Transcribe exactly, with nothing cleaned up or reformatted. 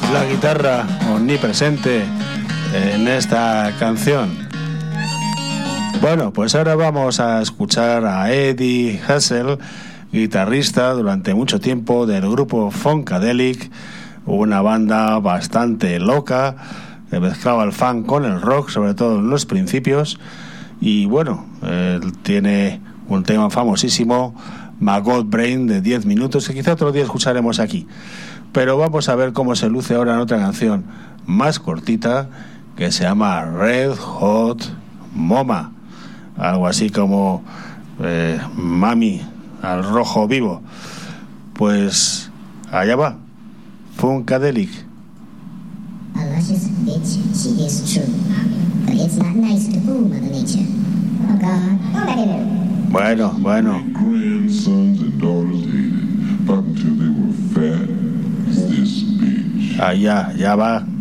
la guitarra omnipresente en esta canción. Bueno, pues ahora vamos a escuchar a Eddie Hassel, guitarrista durante mucho tiempo del grupo Funkadelic, una banda bastante loca que mezclaba el funk con el rock, sobre todo en los principios. Y bueno, él tiene un tema famosísimo, Maggot Brain, de diez minutos, que quizá otro día escucharemos aquí. Pero vamos a ver cómo se luce ahora en otra canción más cortita que se llama Red Hot Mama, algo así como eh, Mami al rojo vivo. Pues allá va Funkadelic. A luscious bitch, she is true, but it's not nice to fool Mother Nature. Oh God, oh back in there. Bueno, bueno. Grandsons and daughters hated, up until they were fat as this bitch. Allá, ya va.